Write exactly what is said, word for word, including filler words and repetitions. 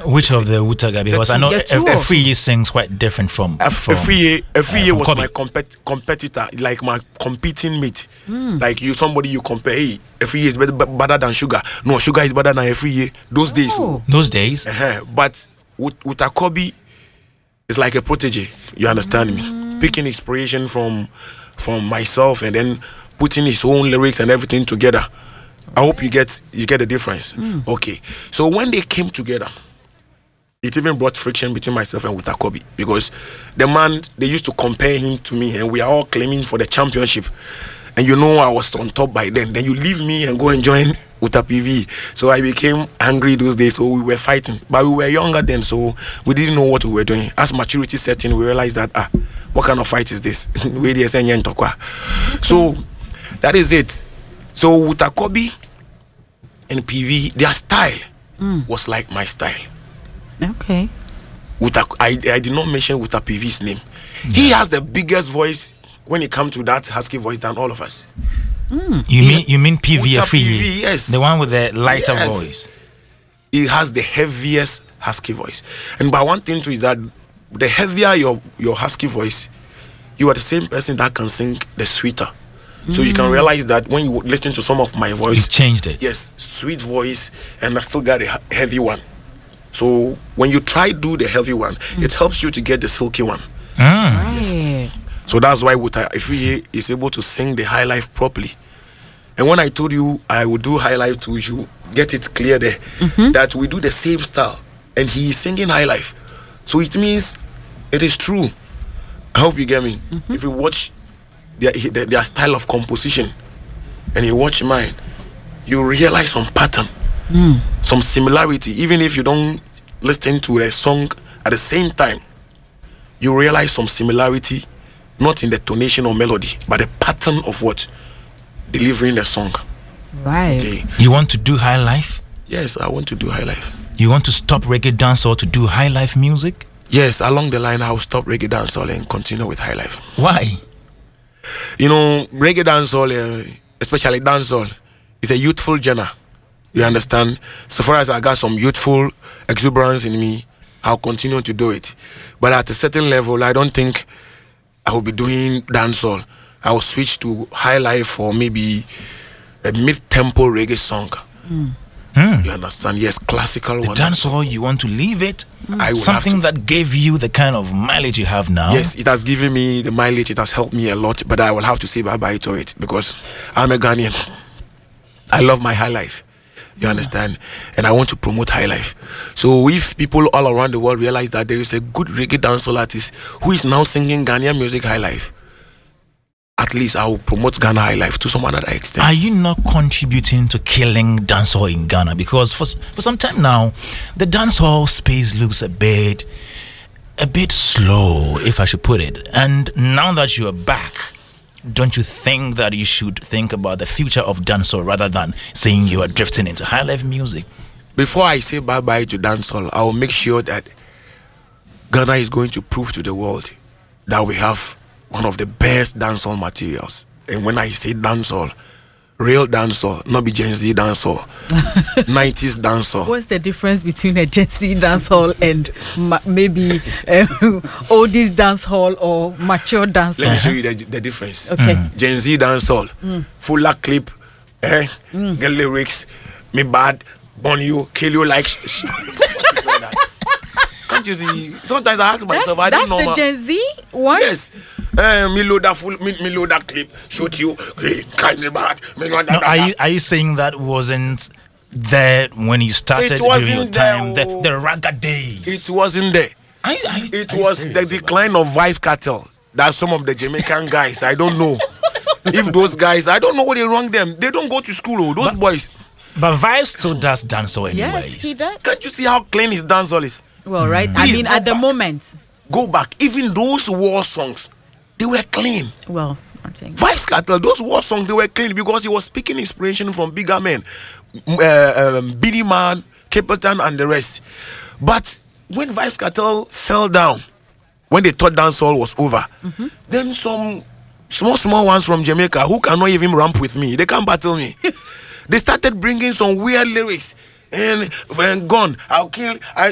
Which of the Wutaga? Because two, I know Efriye sings quite different from. Efriye Efriye uh, was my compet- competitor, like my competing mate. Mm. Like you, somebody you compare. Hey, Efriye is better, better than Sugar. No, Sugar is better than Efriye. Those oh. days. So. Those days. Uh-huh. But Wutakobi is like a protege. You understand mm. me? Picking inspiration from from myself and then putting his own lyrics and everything together. I hope you get you get the difference. Mm. Okay. So when they came together, it even brought friction between myself and Wutakobi because the man, they used to compare him to me and we are all claiming for the championship. And you know I was on top by then. Then you leave me and go and join Wuta P V. So I became angry those days. So we were fighting. But we were younger then, so we didn't know what we were doing. As maturity set in, we realized that, ah, what kind of fight is this? So that is it. So Wutakobi and P V, their style mm. was like my style. Okay. Wuta, I, I did not mention Wuta P V's name. Yeah. He has the biggest voice when it comes to that husky voice than all of us. Mm. You he, mean you mean P V Efriye? Yes. The one with the lighter yes. voice. He has the heaviest husky voice. And by one thing too is that the heavier your, your husky voice, you are the same person that can sing the sweeter. So mm. you can realize that when you listen to some of my voice, you've changed it. Yes, sweet voice, and I still got a heavy one. So when you try do the heavy one, mm. it helps you to get the silky one. Mm. Right. Yes. So that's why Wuta Efriye is able to sing the high life properly. And when I told you I would do high life to you, get it clear there, mm-hmm. that we do the same style, and he is singing high life. So it means it is true. I hope you get me. Mm-hmm. If you watch Their, their, their style of composition and you watch mine, you realize some pattern, mm. some similarity. Even if you don't listen to a song at the same time, you realize some similarity, not in the tonation or melody, but the pattern of what delivering the song. Right. Okay. You want to do high life? Yes, I want to do high life. You want to stop reggae dancehall to do high life music? Yes, along the line I'll stop reggae dancehall and continue with high life. Why? You know, reggae dancehall, uh, especially dancehall, is a youthful genre. You understand? So far as I got some youthful exuberance in me, I'll continue to do it. But at a certain level, I don't think I will be doing dancehall. I will switch to high life or maybe a mid-tempo reggae song. Mm. Mm. You understand? Yes, classical the one. Dancehall, you want to leave it? Mm. I Something that gave you the kind of mileage you have now? Yes, it has given me the mileage. It has helped me a lot. But I will have to say bye-bye to it because I'm a Ghanaian. I love my high life. You understand? And I want to promote high life. So if people all around the world realize that there is a good reggae dancehall artist who is now singing Ghanaian music high life, at least I will promote Ghana high life to some other extent. Are you not contributing to killing dancehall in Ghana? Because for for some time now, the dancehall space looks a bit, a bit slow, if I should put it. And now that you are back, don't you think that you should think about the future of dancehall rather than saying you are drifting into high life music? Before I say bye bye to dancehall, I will make sure that Ghana is going to prove to the world that we have one of the best dancehall materials. And when I say dancehall, real dancehall, not be Gen Z dancehall, nineties dancehall. What's the difference between a Gen Z dancehall and ma- maybe uh, oldies dancehall or mature dancehall? Let me show you the, the difference. Okay. Mm. Gen Z dancehall, mm. full clip, eh? Mm. Get lyrics, me bad, burn you, kill you like. Sh- sh- what is all that? Can't you see? Sometimes I ask myself, that's, I don't know. That's the Gen Z one? Yes. Uh, me load that full, me, me load that clip, shoot you, hey, kind me bad. Me no, no, are you are you saying that wasn't there when you started during your time, the, the ragga days? It wasn't there. I, I, it was the decline of Vibe Cartel. That some of the Jamaican guys, I don't know. If those guys, I don't know what they wrong them. They don't go to school, oh, those but, boys. But Vibe still does dancehall anyways. Yes, he does. Can't you see how clean his dancehall is? Well, right. Mm. I mean, at the back. moment. Go back. Even those war songs, they were clean. Well, I'm saying Vybz Kartel, those war songs, they were clean because he was speaking inspiration from bigger men, uh, um, Billy Man, Capleton, and the rest. But when Vybz Kartel fell down, when they thought dancehall was over, mm-hmm. then some small, small ones from Jamaica who cannot even ramp with me, they can't battle me. They started bringing some weird lyrics. And when gone, I'll kill. I